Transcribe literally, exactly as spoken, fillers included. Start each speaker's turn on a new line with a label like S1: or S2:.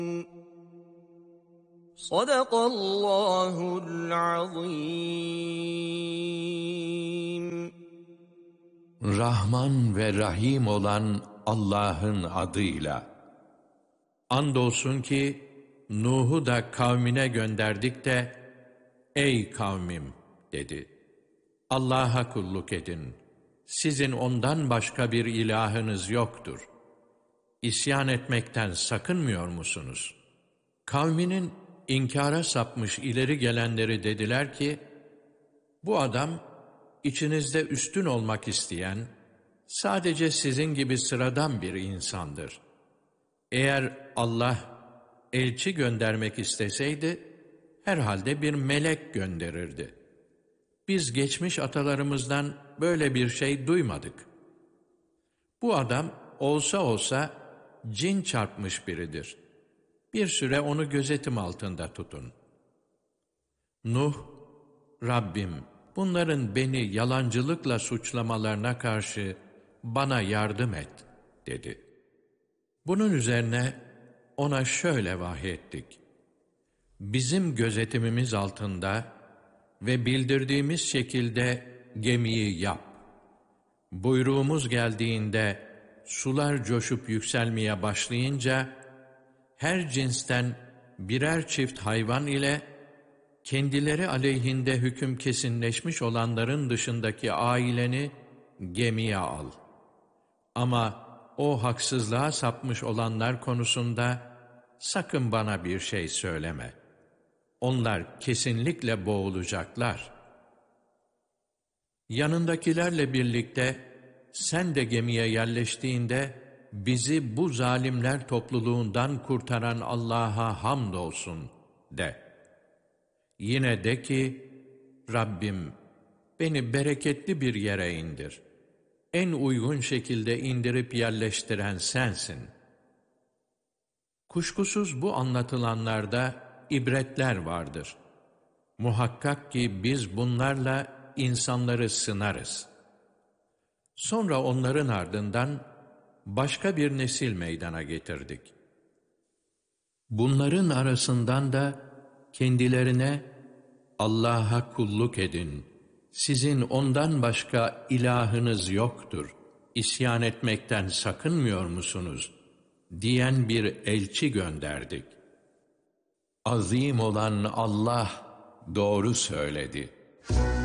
S1: Sadakallahul azim.
S2: Rahman ve Rahim olan Allah'ın adıyla. Andolsun ki Nuh'u da kavmine gönderdik de, ey kavmim dedi. Allah'a kulluk edin. Sizin ondan başka bir ilahınız yoktur. İsyan etmekten sakınmıyor musunuz? Kavminin inkara sapmış ileri gelenleri dediler ki, bu adam içinizde üstün olmak isteyen, sadece sizin gibi sıradan bir insandır. Eğer Allah elçi göndermek isteseydi, herhalde bir melek gönderirdi. Biz geçmiş atalarımızdan böyle bir şey duymadık. Bu adam olsa olsa cin çarpmış biridir. Bir süre onu gözetim altında tutun. Nuh, Rabbim, bunların beni yalancılıkla suçlamalarına karşı bana yardım et, dedi. Bunun üzerine ona şöyle vahyettik. Bizim gözetimimiz altında ve bildirdiğimiz şekilde gemiyi yap. Buyruğumuz geldiğinde sular coşup yükselmeye başlayınca her cinsten birer çift hayvan ile kendileri aleyhinde hüküm kesinleşmiş olanların dışındaki aileni gemiye al. Ama o haksızlığa sapmış olanlar konusunda sakın bana bir şey söyleme. Onlar kesinlikle boğulacaklar. Yanındakilerle birlikte sen de gemiye yerleştiğinde bizi bu zalimler topluluğundan kurtaran Allah'a hamdolsun de. Yine de ki, Rabbim beni bereketli bir yere indir. En uygun şekilde indirip yerleştiren sensin. Kuşkusuz bu anlatılanlarda ibretler vardır. Muhakkak ki biz bunlarla insanları sınarız. Sonra onların ardından başka bir nesil meydana getirdik. Bunların arasından da kendilerine Allah'a kulluk edin, sizin ondan başka ilahınız yoktur, isyan etmekten sakınmıyor musunuz diyen bir elçi gönderdik. Azim olan Allah doğru söyledi.